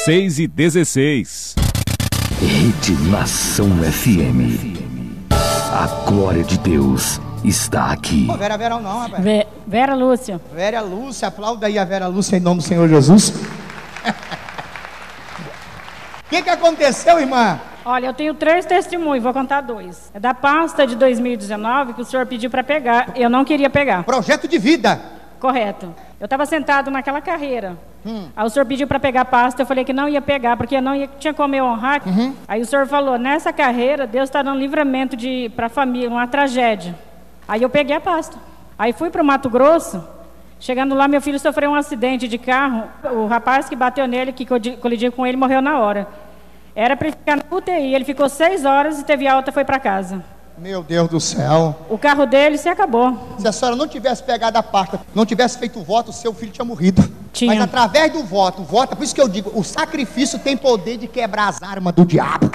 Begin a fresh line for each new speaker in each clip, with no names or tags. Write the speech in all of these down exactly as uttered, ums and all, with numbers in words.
seis e dezesseis.
Rede Nação F M. A glória de Deus está aqui.
Ô, Vera Verão não, rapaz.
Ve- Vera Lúcia.
Vera Lúcia, aplauda aí a Vera Lúcia em nome do Senhor Jesus. O que que aconteceu, irmã?
Olha, eu tenho três testemunhos, vou contar dois. É da pasta de dois mil e dezenove que o senhor pediu para pegar, eu não queria pegar.
Projeto de vida.
Correto. Eu estava sentado naquela carreira.
Hum.
Aí o senhor pediu para pegar a pasta, eu falei que não ia pegar, porque eu não ia, tinha como eu honrar.
Uhum.
Aí o senhor falou, nessa carreira, Deus está dando livramento para a família, uma tragédia. Aí eu peguei a pasta. Aí fui para o Mato Grosso, chegando lá, meu filho sofreu um acidente de carro, o rapaz que bateu nele, que colidiu com ele, morreu na hora. Era para ele ficar na U T I, ele ficou seis horas e teve alta, foi para casa.
Meu Deus do céu.
O carro dele se acabou.
Se a senhora não tivesse pegado a pasta, não tivesse feito o voto, o seu filho tinha morrido.
Tinha.
Mas através do voto, o voto, é por isso que eu digo, o sacrifício tem poder de quebrar as armas do diabo.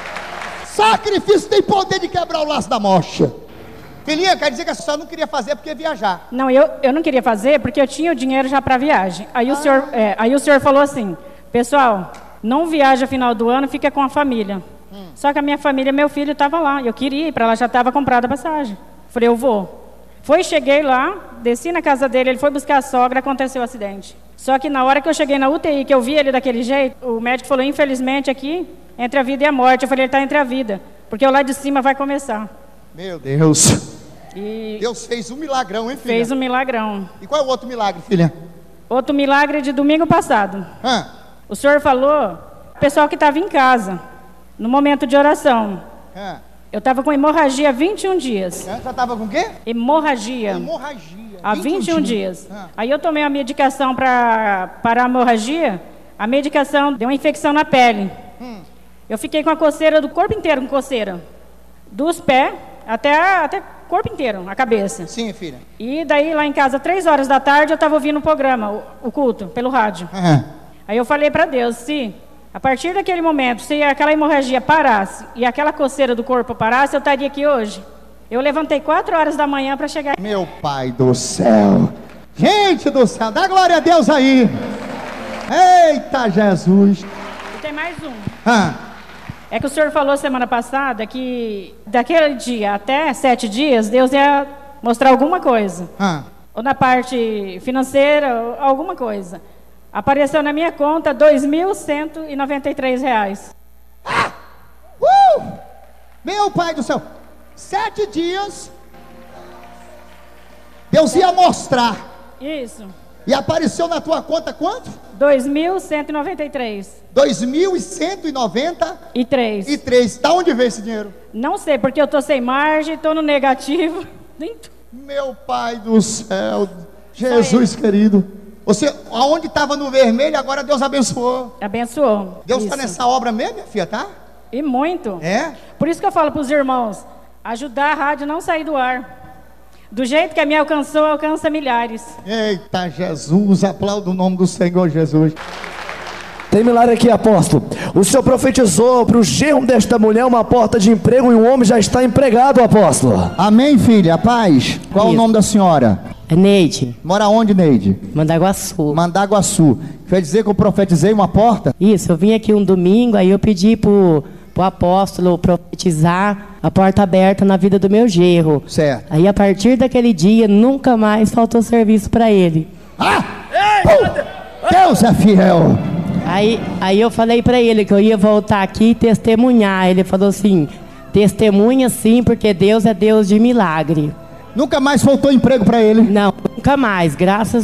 Sacrifício tem poder de quebrar o laço da morte. Filhinha, quer dizer que a senhora não queria fazer porque ia viajar.
Não, eu, eu não queria fazer porque eu tinha o dinheiro já para viagem. Aí, ah. o senhor, é, aí o senhor falou assim, pessoal, não viaja final do ano, fica com a família. Hum. Só que a minha família, meu filho estava lá, eu queria ir para lá, já estava comprada a passagem. Falei, eu vou. Foi, cheguei lá, desci na casa dele, ele foi buscar a sogra, aconteceu o acidente. Só que na hora que eu cheguei na U T I, que eu vi ele daquele jeito, o médico falou, infelizmente aqui, entre a vida e a morte. Eu falei, ele está entre a vida, porque o lá de cima vai começar.
Meu Deus.
E
Deus fez um milagrão, hein, filha?
fez um milagrão.
E qual é o outro milagre, filha?
Outro milagre de domingo passado.
Hã?
O senhor falou, o pessoal que estava em casa, no momento de oração.
Hã?
Eu estava com hemorragia há vinte e um dias.
Hã? Já estava com o quê?
Hemorragia.
Hemorragia.
Há vinte e um dias.
Hã?
Aí eu tomei uma medicação para parar a hemorragia. A medicação deu uma infecção na pele.
Hum.
Eu fiquei com a coceira do corpo inteiro, com coceira. Dos pés até, até o corpo inteiro, a cabeça.
Sim, filha.
E daí lá em casa, três horas da tarde, eu estava ouvindo o programa, o, o culto, pelo rádio.
Hã?
Aí eu falei para Deus, se a partir daquele momento, se aquela hemorragia parasse e aquela coceira do corpo parasse, eu estaria aqui hoje. Eu levantei quatro horas da manhã para chegar.
Meu pai do céu. Gente do céu, dá glória a Deus aí. Eita Jesus.
E tem mais um.
Hã?
É que o senhor falou semana passada que daquele dia até sete dias, Deus ia mostrar alguma coisa.
Hã?
Ou na parte financeira, ou alguma coisa. Apareceu na minha conta dois mil cento e noventa e três reais.
Ah! Uh! Meu pai do céu. Sete dias. Deus ia mostrar.
Isso.
E apareceu na tua conta quanto?
dois mil cento e noventa e três.
dois mil cento e noventa
E três.
e três. Da onde veio esse dinheiro?
Não sei, porque eu tô sem margem, tô no negativo. Nem tu-
Meu pai do céu. Jesus querido. Você, aonde estava no vermelho, agora Deus abençoou.
Abençoou.
Deus está
Isso.
nessa obra mesmo, minha filha, tá?
E muito.
É?
Por isso que eu falo para os irmãos, ajudar a rádio a não sair do ar. Do jeito que a minha alcançou, alcança milhares.
Eita Jesus, aplauda o nome do Senhor Jesus.
Tem milagre aqui, apóstolo. O senhor profetizou para o genro desta mulher uma porta de emprego e o homem já está empregado, apóstolo.
Amém, filha, paz. Qual
Isso.
o nome da senhora?
É Neide,
Mora onde, Neide?
Mandaguaçu.
Mandaguaçu. Quer dizer que eu profetizei uma porta?
Isso, eu vim aqui um domingo, aí eu pedi pro, pro apóstolo profetizar a porta aberta na vida do meu genro.
Certo.
Aí a partir daquele dia, nunca mais faltou serviço para ele.
Ah! Uh! Deus é fiel.
Aí, aí eu falei para ele que eu ia voltar aqui e testemunhar. Ele falou assim, testemunha sim, porque Deus é Deus de milagre.
Nunca mais faltou emprego para ele.
Não, nunca mais, graças